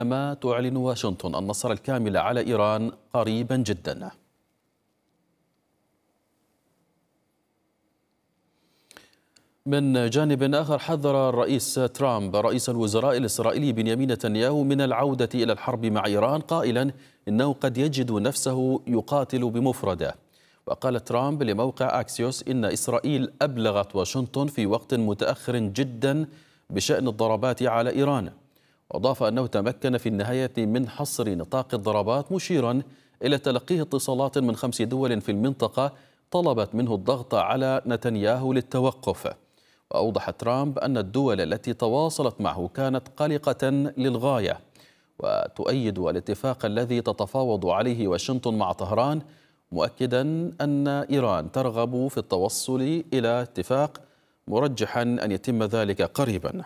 ما تعلن واشنطن النصر الكامل على إيران قريبا جدا. من جانب آخر، حذر الرئيس ترامب رئيس الوزراء الإسرائيلي بنيامين نتنياهو من العودة إلى الحرب مع إيران، قائلا إنه قد يجد نفسه يقاتل بمفرده. وقال ترامب لموقع أكسيوس إن إسرائيل أبلغت واشنطن في وقت متأخر جدا بشأن الضربات على إيران. وأضاف أنه تمكن في النهاية من حصر نطاق الضربات، مشيرا إلى تلقيه اتصالات من 5 دول في المنطقة طلبت منه الضغط على نتنياهو للتوقف. وأوضح ترامب أن الدول التي تواصلت معه كانت قلقة للغاية، وتؤيد الاتفاق الذي تتفاوض عليه واشنطن مع طهران، مؤكدا أن إيران ترغب في التوصل إلى اتفاق، مرجحا أن يتم ذلك قريبا.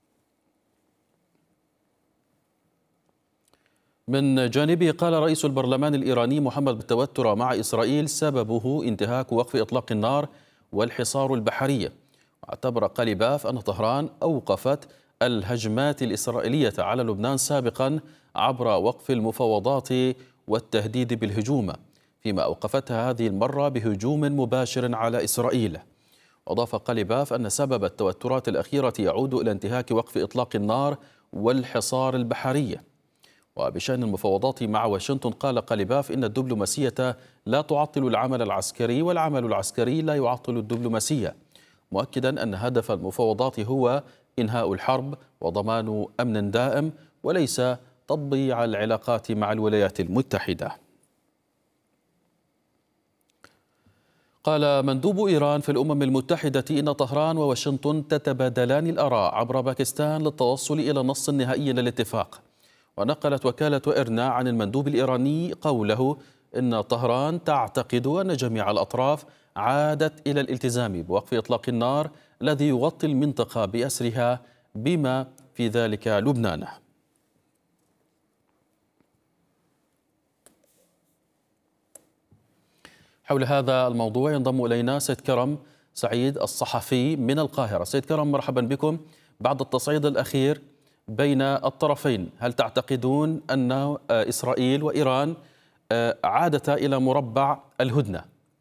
من جانبه، قال رئيس البرلمان الإيراني محمد بالتوتر مع إسرائيل سببه انتهاك وقف إطلاق النار والحصار البحري. واعتبر قليباف أن طهران أوقفت الهجمات الإسرائيلية على لبنان سابقا عبر وقف المفاوضات والتهديد بالهجوم، فيما أوقفتها هذه المرة بهجوم مباشر على إسرائيل. وأضاف قليباف أن سبب التوترات الأخيرة يعود إلى انتهاك وقف إطلاق النار والحصار البحري. وبشأن المفاوضات مع واشنطن، قال قليباف إن الدبلوماسية لا تعطل العمل العسكري، والعمل العسكري لا يعطل الدبلوماسية، مؤكدا أن هدف المفاوضات هو إنهاء الحرب وضمان أمن دائم، وليس تطبيع العلاقات مع الولايات المتحدة. قال مندوب إيران في الأمم المتحدة إن طهران وواشنطن تتبادلان الآراء عبر باكستان للتوصل إلى نص نهائي للاتفاق. ونقلت وكالة إرنا عن المندوب الإيراني قوله إن طهران تعتقد أن جميع الأطراف عادت إلى الالتزام بوقف إطلاق النار الذي يغطي المنطقة بأسرها بما في ذلك لبنان. حول هذا الموضوع ينضم إلينا سيد كرم سعيد الصحفي من القاهرة. سيد كرم، مرحبا بكم. بعد التصعيد الأخير بين الطرفين، هل تعتقدون أن إسرائيل وإيران عادتا إلى مربع الهدنة؟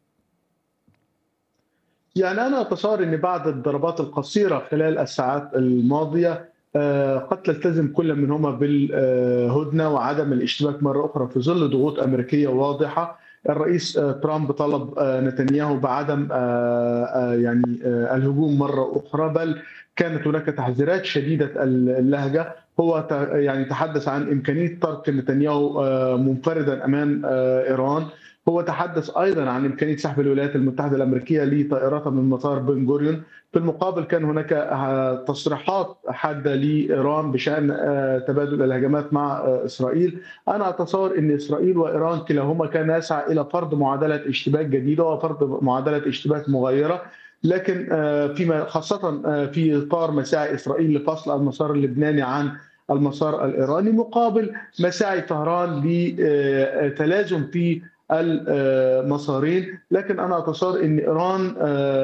يعني أنا أتصور أن بعد الضربات القصيرة خلال الساعات الماضية قد تلتزم كل منهما بالهدنة وعدم الاشتباك مرة أخرى في ظل ضغوط أمريكية واضحة. الرئيس ترامب طلب نتنياهو بعدم يعني الهجوم مرة أخرى، بل كانت هناك تحذيرات شديدة اللهجة. هو يعني تحدث عن إمكانية ترك نتنياهو منفردا أمام إيران. هو تحدث أيضا عن إمكانية سحب الولايات المتحدة الأمريكية لطائراتها من مطار بن غوريون. في المقابل كان هناك تصريحات حادة لإيران بشأن تبادل الهجمات مع إسرائيل. أنا أتصور أن إسرائيل وإيران كلاهما كان يسعى إلى فرض معادلة اشتباك جديدة وفرض معادلة اشتباك مغايرة، لكن فيما خاصة في إطار مساعي إسرائيل لفصل المسار اللبناني عن المسار الإيراني، مقابل مساعي طهران لتلازم في المسارين. لكن انا اتصور ان ايران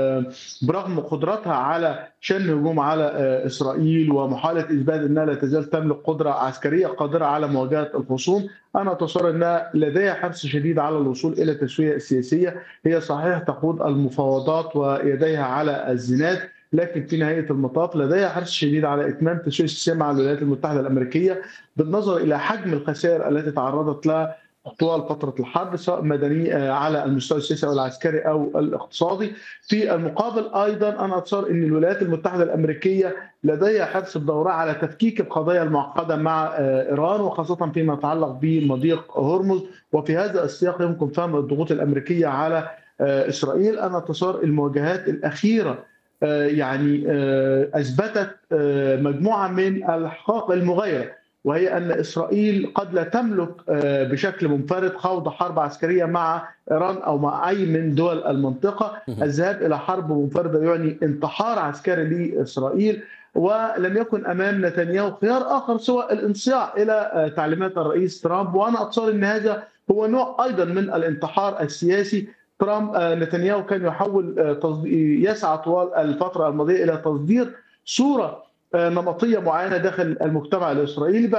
برغم قدرتها على شن هجوم على اسرائيل ومحاوله اثبات انها لا تزال تملك قدره عسكريه قادره على مواجهه الخصوم، انا اتصور انها لديها حرص شديد على الوصول الى تسويه سياسيه. هي صحيح تقود المفاوضات ويديها على الزناد، لكن في نهايه المطاف لديها حرص شديد على اتمام تسويه سياسيه مع الولايات المتحده الامريكيه، بالنظر الى حجم الخسائر التي تعرضت لها طوال فترة الحرب، سواء مدني على المستوى السياسي أو العسكري أو الاقتصادي. في المقابل أيضا أنا أتصور أن الولايات المتحدة الأمريكية لديها حرص الدوراء على تفكيك القضايا المعقدة مع إيران، وخاصة فيما يتعلق بمضيق هرمز. وفي هذا السياق يمكن فهم الضغوط الأمريكية على إسرائيل. أنا أتصور المواجهات الأخيرة يعني أثبتت مجموعة من الحقائق المغايرة، وهي أن إسرائيل قد لا تملك بشكل منفرد خوض حرب عسكرية مع إيران أو مع أي من دول المنطقة. الذهاب إلى حرب منفردة يعني انتحار عسكري لإسرائيل، ولم يكن أمام نتنياهو خيار آخر سوى الانصياع إلى تعليمات الرئيس ترامب. وأنا أتصور أن هذا هو نوع أيضا من الانتحار السياسي. ترامب نتنياهو كان يحاول يسعى طوال الفترة الماضية إلى تصدير صورة نمطية معينة داخل المجتمع الإسرائيلي.